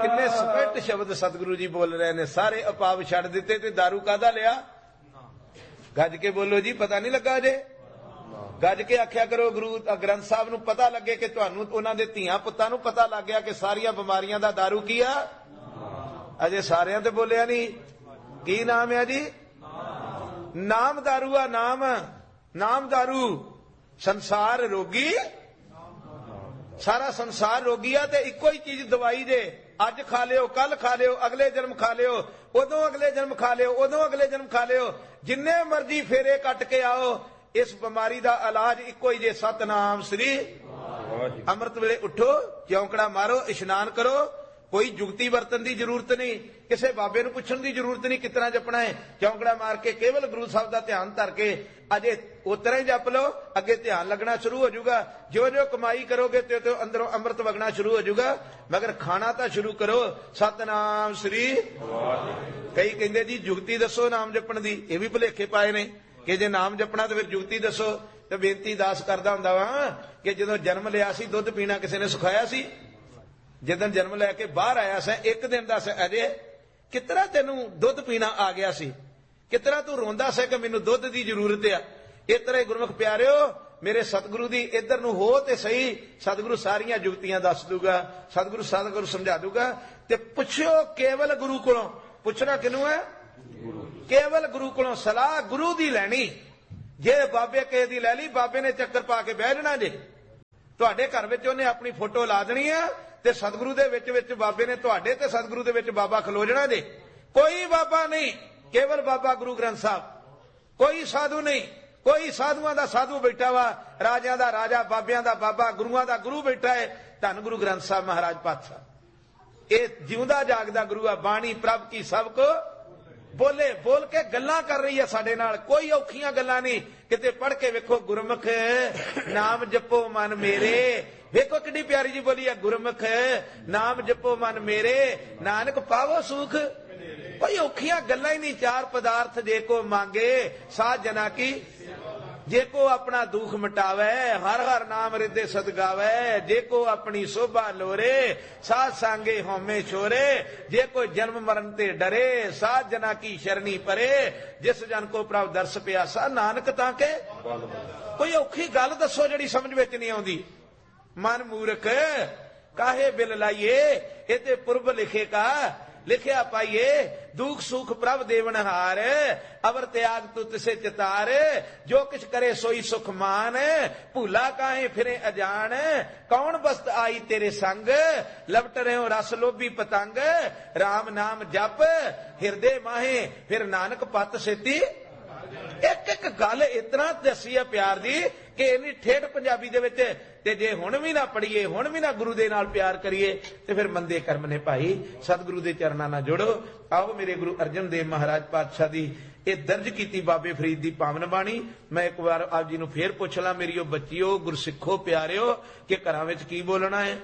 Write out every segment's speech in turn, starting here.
किन्ने स्पष्ट शब्द सतगुरु जी बोल रहे ने। सारे अपाव छड़ दिते ते दारू कादा लिया? गज के बोलो जी, पता नहीं लगा जे? गज के आख्या करो गुरु ग्रंथ साहब नूं पता लगे कि तुहानूं उन्हां दे धीआं पुत्तां नूं पता लग गया कि सारियां बीमारियां दा दारू की आ? अजे सारियां ते बोलिया नहीं। की नाम है जी? नाम दारू आ। नाम दारू। संसार रोगी, सारा संसार रोगी आ। ते इको ही चीज दवाई जे। अज खा लियो, कल खा लियो, अगले जन्म खा लियो, उदों अगले जन्म खा लियो, उदों अगले जन्म खा लियो, जिन्ने मर्जी फेरे कट के आओ, इस बीमारी का इलाज इको ही जे। सतनाम श्री। अमृत वेले उठो, चौंकड़ा मारो, इशनान करो। कोई जुगती बरतन की जरूरत नहीं, किसी बाबे नूं पुछण की जरूरत नहीं कितना जपना है। चौंकड़ा मार के केवल गुरु साहब का ध्यान धर के अजे उतरा ही जप लो, अगे ध्यान लगना शुरू हो जाऊगा। जो जो कमाई करोगे तो अंदरों अमृत वगना शुरू हो जाऊगा। मगर खाना तो शुरू करो। सतनाम श्री। कई कहते जी जुगती दसो नाम जपण दी, ये भी भुलेखे पाए ने कि जे नाम जपना तो फिर जुगती दसो। तो बेनती दास करदा हुंदा वा कि जदों जन्म लिया सी दुध पीना किसी ने सिखाया सी? जिदन जन्म लैके बाहर आया सा एक दिन दस अजे कितना तेनू दुध पीना आ गया सी, कितना तू रोंदा सा कि मैनू दुध की जरूरत है। इस तरह गुरमुख प्यारिओ मेरे सतगुरु दी इधर नूं हो ते सही, सतगुरु सारियां जुगतियां दस दूगा, सतगुरु समझा दूगा। ते पुछो केवल गुरु कोलों। पुछना किनू है? केवल गुरु कोलों सलाह गुरु दी लैनी। जे बाबे किसे दी लै ली, बाबे ने चक्कर पा के बह जाना जे। तुहाडे घर विच उहने अपनी फोटो ला देनी है ते सतगुरु दे विच बाबे ने तुहाडे ते सतगुरु दे विच बाबा खलो जाना जे। कोई बाबा नहीं, केवल बाबा गुरु ग्रंथ साहब। कोई साधु नहीं, कोई साधुआं दा साधु बैठा वा, राजियां दा राजा, बाबियां दा बाबा, गुरुआं दा गुरु बैठा है। धन गुरु ग्रंथ साहब महाराज पातशाह ये जिउंदा जागदा गुरु आ। बाणी प्रभ की सबको बोले, बोल के गल्लां कर रही है साडे नाल। कोई औखियां गल्लां नहीं। किते पढ़ के वेखो गुरमुख नाम जपो मन मेरे। वेखो कितनी प्यारी जी बोली है, गुरमुख नाम जपो मन मेरे, नानक पावो सुख। कोई औखियां गल्लां ही नहीं। चार पदार्थ जे को मांगे साध जना की, जे को अपना दुख मिटावे हर हर नाम रिदे सद गावे, जे को अपनी शोभा लोरे साध सांगे होमे छोरे, जे को जन्म मरण ते डरे साध जना की शरणी परे, जिस जन को प्रभ दर्श प्यासा नानक ताके। कोई औखी गल दसो जिहड़ी समझ विच नहीं आउंदी। मन मूर्ख काहे बिल लाइए, इते पूर्व लिखे का लिखिया पाइए, दुख सुख प्रभ देवनहार, अवर त्याग तू तिसे चितार, जो किछ करे सोई सुख मान, भूला काहे फिरे अजान, कौन बस्त आई तेरे संग, लपट रहे हो रस लोभी पतंग, राम नाम जप हिरदे माहे, फिर नानक पत सेती। एक एक गल इतना दसी है प्यार दी कि इन्नी ठेठ पंजाबी दे विच ते जे हुण भी ना पढ़ीए, हुण भी ना गुरु दे नाल प्यार करिए ते फिर मंदे कर्म ने भाई। सतगुरु दे चरणां नाल जुड़ो। आओ मेरे गुरु अर्जन देव महाराज पातशाह दी ये दर्ज कीती बाबे फरीद दी पावन बाणी मैं एक बार आप जी नूं फेर पुछ ला, मेरियो बच्चियो गुरसिखो प्यारिओ कि घरां विच की बोलना है?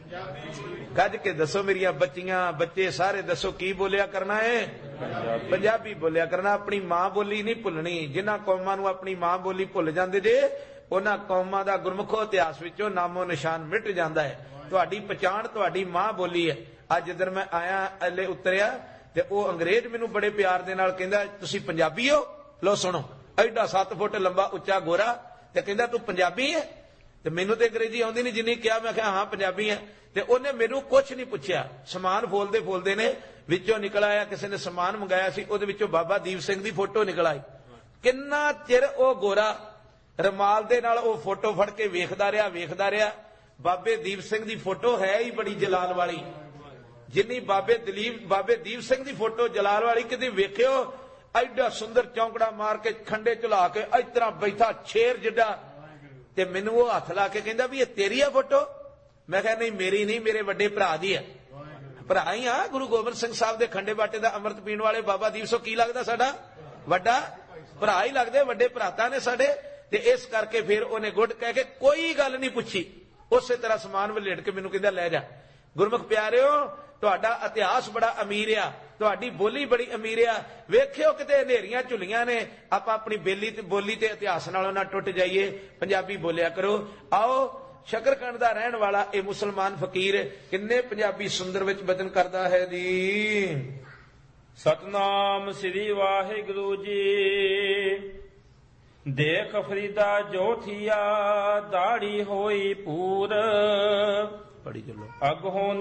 गज के दसो मेरिया बच्चियां बच्चे सारे दसो की बोलिया करना है? पंजाबी बोलिया करना। अपनी मां बोली नहीं भुलनी। जिन्हां कौमां नूं अपनी मां बोली भुल जांदे जे उन्हां कौमां दा गुरमुखो इतिहास विचों नामो निशान मिट जांदा है। तुहाडी पहचान तुहाडी मां बोली है। अज जिधर मैं आया अले उतरिया ते ओह अंग्रेज मैनूं बड़े प्यार दे नाल कहंदा तुसीं पंजाबी हो? लो सुनो, एडा 7 फुट लंबा उच्चा गोरा ते कहंदा तू पंजाबी है? ते मैनूं ते अंग्रेजी आउंदी नहीं, जिन्नी कहा मैं कहा हाँ पंजाबी है। ते उन्हें मैनूं कुछ नहीं पुछया। समान फोलदे फोलदे ने विचों निकल आया, किसी ने समान मंगाया सी, उहदे विचों बाबा दीप सिंह दी फोटो निकल आई। किन्ना चिर ओह गोरा रमाल दे नाल ओह फोटो फड़ के वेखदा रहा। बाबे दीप सिंह दी फोटो है ही बड़ी जलाल वाली, जिन्नी बाबे दीप सिंह दी फोटो जलाल वाली कदी वेखियो? एडा सुंदर चौंकड़ा मार के खंडे चला के इस तरह बैठा शेर जिड्डा। ते मैनू वो हथ ला के कहंदा भी ये तेरी है फोटो? मैं कहा नहीं मेरी नहीं, मेरे वड्डे भरा दी है। भरा ही हाँ, गुरु गोबिंद सिंह साहब दे खंडे बाटे दा अमृत पीण वाले बाबा दीप सिंह की लगदा साडा वड्डा भरा ही लगदे, वड्डे भराता ने साडे। ते इस करके फिर उन्हें गुड कह के कोई गल नहीं पुछी, उसे तरह समान वलेट के मैनू कहंदा लै जा। गुरमुख प्यारिओ तुहाडा इतिहास बड़ा अमीर आ, तुहाडी बोली बड़ी अमीर आ। वेखियो किते हनेरियां झुलियां ने, आपां अपनी बोली ते इतिहास नालों ना टुट जाइए। पंजाबी बोलिया करो। आओ ਸ਼ਕਰਕੰਡ ਦਾ ਰਹਿਣ ਵਾਲਾ ਇਹ ਮੁਸਲਮਾਨ ਫਕੀਰ ਕਿੰਨੇ ਪੰਜਾਬੀ ਸੁੰਦਰ ਵਿੱਚ ਬਚਨ ਕਰਦਾ ਹੈ ਜੀ। ਸਤਨਾਮ ਸ੍ਰੀ ਵਾਹਿਗੁਰੂ ਜੀ। ਦੇਖ ਫਰੀਦਾ ਜੋ ਥੀਆ ਦਾੜੀ ਹੋਈ ਪੂਰ ਪੜੀ ਚੱਲੋ। ਅਗਹੋਂ